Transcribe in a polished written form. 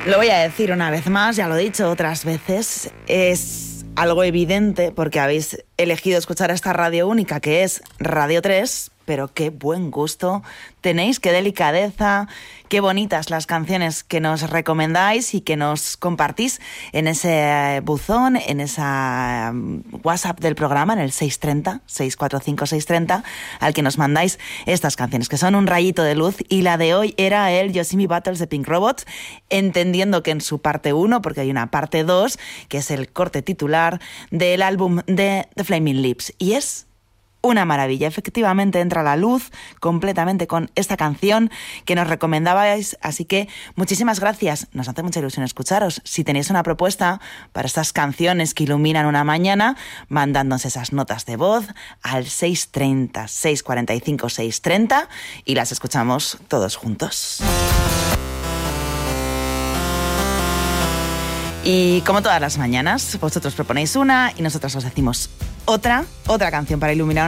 Lo voy a decir una vez más, ya lo he dicho otras veces, es algo evidente porque habéis elegido escuchar esta radio única que es Radio 3, pero qué buen gusto tenéis, qué delicadeza, qué bonitas las canciones que nos recomendáis y que nos compartís en ese buzón, en esa WhatsApp del programa, en el 630-645-630, al que nos mandáis estas canciones, que son un rayito de luz, y la de hoy era el Yosemite Battles de Pink Robots, entendiendo que en su parte 1, porque hay una parte 2, que es el corte titular del álbum de The Flaming Lips, y es una maravilla. Efectivamente entra la luz completamente con esta canción que nos recomendabais, así que muchísimas gracias. Nos hace mucha ilusión escucharos. Si tenéis una propuesta para estas canciones que iluminan una mañana, mandándonos esas notas de voz al 630-645-630 y las escuchamos todos juntos. Y como todas las mañanas, vosotros proponéis una y nosotros os decimos otra canción para iluminar